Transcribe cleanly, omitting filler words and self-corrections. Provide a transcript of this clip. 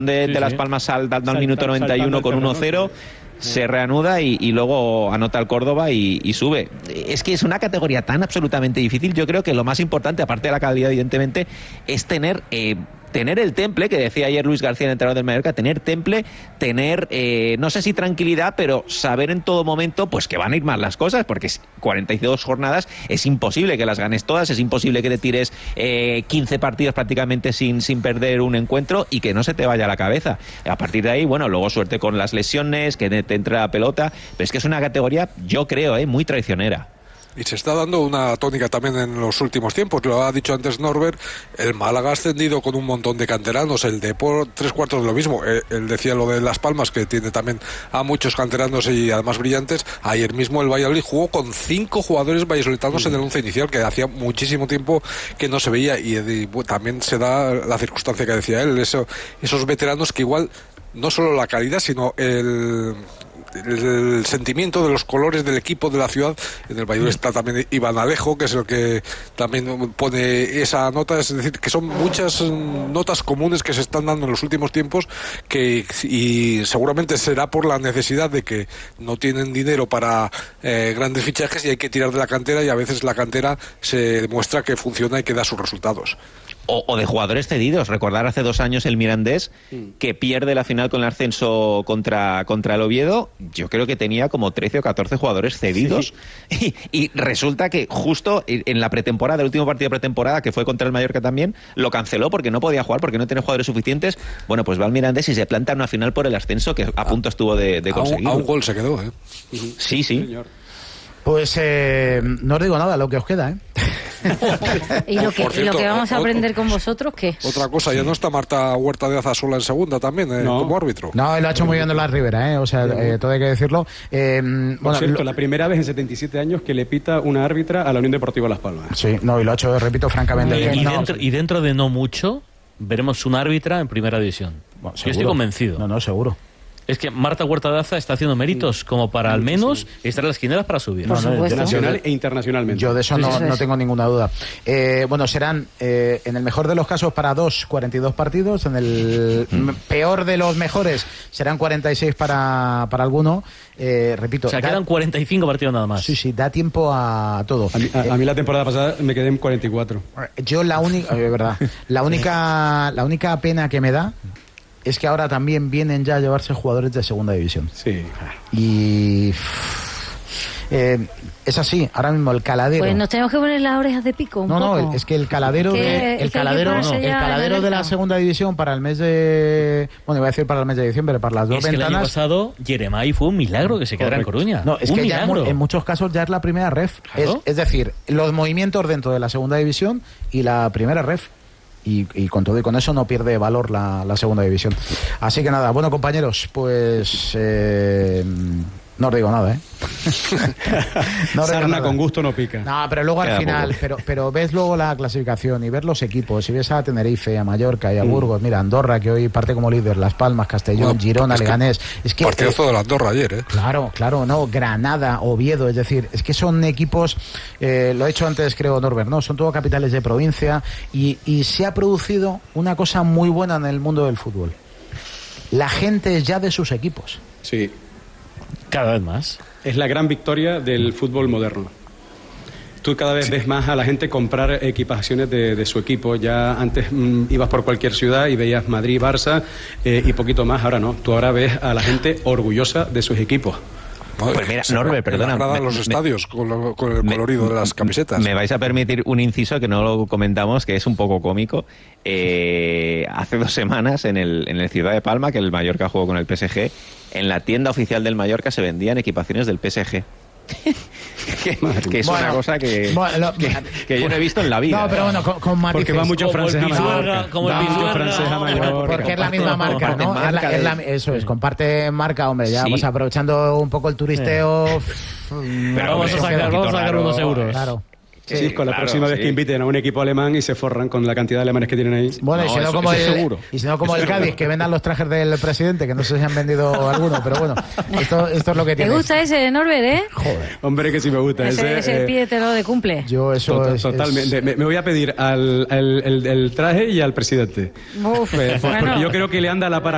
de Las Palmas dando al minuto 91 con 1-0, se reanuda y luego anota el Córdoba y sube. Es que es una categoría tan absolutamente difícil. Yo creo que lo más importante, aparte de la calidad, evidentemente, es tener el temple, que decía ayer Luis García, el entrenador del Mallorca, tener temple, tener, no sé si tranquilidad, pero saber en todo momento pues que van a ir mal las cosas, porque 42 jornadas es imposible que las ganes todas, es imposible que te tires 15 partidos prácticamente sin perder un encuentro y que no se te vaya la cabeza. A partir de ahí, bueno, luego suerte con las lesiones, que te entre la pelota, pero es que es una categoría, yo creo, muy traicionera. Y se está dando una tónica también en los últimos tiempos, lo ha dicho antes Norbert, el Málaga ha ascendido con un montón de canteranos, el Depor 3/4 de lo mismo, él decía lo de Las Palmas, que tiene también a muchos canteranos y además brillantes. Ayer mismo el Valladolid jugó con 5 jugadores vallisoletanos en el 11 inicial, que hacía muchísimo tiempo que no se veía, y también se da la circunstancia que decía él, esos veteranos que igual, no solo la calidad, sino el sentimiento de los colores del equipo, de la ciudad. En el Valladolid está también Iván Alejo, que es el que también pone esa nota, es decir, que son muchas notas comunes que se están dando en los últimos tiempos, y seguramente será por la necesidad de que no tienen dinero para grandes fichajes y hay que tirar de la cantera, y a veces la cantera se demuestra que funciona y que da sus resultados. O de jugadores cedidos. Recordar hace 2 años el Mirandés, que pierde la final con el ascenso contra el Oviedo. Yo creo que tenía como 13 o 14 jugadores cedidos. Sí. Y resulta que justo en la pretemporada, el último partido de pretemporada, que fue contra el Mallorca también, lo canceló porque no podía jugar, porque no tenía jugadores suficientes. Bueno, pues va al Mirandés y se planta en una final por el ascenso, que a punto estuvo de conseguir. A un gol se quedó, ¿eh? Sí. Señor. Pues no os digo nada, lo que os queda, ¿eh? ¿Y lo que vamos a aprender con vosotros, qué? Otra cosa, ya no está Marta Huerta de Azasola en segunda también, como árbitro. No, él lo ha hecho muy bien en la Ribera, ¿eh? O sea, todo hay que decirlo. Por cierto, la primera vez en 77 años que le pita una árbitra a la Unión Deportiva Las Palmas. Sí, no, y lo ha hecho, repito, francamente bien. Y dentro de no mucho veremos un árbitra en primera división. Bueno, yo estoy convencido. No, seguro. Es que Marta Huerta de Aza está haciendo méritos como para al menos estar en las quinielas para subir. Nacional e internacionalmente. Yo de eso no tengo ninguna duda. Bueno, serán en el mejor de los casos para 42 partidos, en el peor de los mejores serán 46 para alguno. Repito, o sea, quedan 45 partidos nada más. Sí, da tiempo a todo. A mí la temporada pasada me quedé en 44. Yo la única pena que me da es que ahora también vienen ya a llevarse jugadores de segunda división. Sí. Y es así, ahora mismo el Caladero. Pues nos tenemos que poner las orejas de pico un poco. No, es que el Caladero de la segunda división para el mes de... Bueno, iba a decir para el mes de diciembre, para las 2 ventanas... Que el año pasado Jeremai fue un milagro que se quedara en Coruña. No, es que ya en muchos casos ya es la primera ref. Claro. Es decir, los movimientos dentro de la segunda división y la primera ref. Y con todo y con eso no pierde valor la segunda división. Así que nada, bueno, compañeros, pues no os digo nada, Sarna con gusto no pica. No, pero luego al final, pero ves luego la clasificación y ves los equipos, y ves a Tenerife, a Mallorca y a Burgos, mira, Andorra, que hoy parte como líder, Las Palmas, Castellón, Girona, Leganés. Es que partidazo de la Andorra ayer, ¿eh? Claro, no, Granada, Oviedo, es decir, es que son equipos, lo he hecho antes, creo, Norbert, ¿no? Son todo capitales de provincia y se ha producido una cosa muy buena en el mundo del fútbol. La gente es ya de sus equipos. Sí. Cada vez más. Es la gran victoria del fútbol moderno. Tú cada vez ves más a la gente comprar equipaciones de su equipo. Ya antes ibas por cualquier ciudad y veías Madrid, Barça y poquito más. Ahora no. Tú ahora ves a la gente orgullosa de sus equipos. Pues mira, Norbert, perdona. Los estadios con el colorido de las camisetas. Me vais a permitir un inciso que no lo comentamos, que es un poco cómico. Hace 2 semanas en el Ciudad de Palma, que el Mallorca jugó con el PSG, en la tienda oficial del Mallorca se vendían equipaciones del PSG. que es una cosa que yo no he visto en la vida. No, pero bueno, con matices. Porque va mucho francés a Mallorca. Porque es la misma marca, ¿no? Eso es, comparte marca, hombre, ya vamos aprovechando un poco el turisteo. Pero vamos a sacar unos euros. Claro. Sí, con la próxima vez que inviten a un equipo alemán y se forran con la cantidad de alemanes que tienen ahí. Bueno, y si no como el Cádiz, que vendan los trajes del presidente, que no sé si han vendido alguno, pero bueno, esto es lo que tiene. ¿Te gusta ese, Norbert, eh? Joder. Hombre, que sí me gusta. Ese pídetelo de cumple. Yo eso totalmente. Me voy a pedir al traje y al presidente. Uf, porque yo creo que le anda a la par